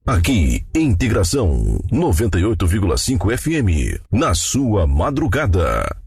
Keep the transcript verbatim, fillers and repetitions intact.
Aqui, Integração noventa e oito vírgula cinco F M, na sua madrugada.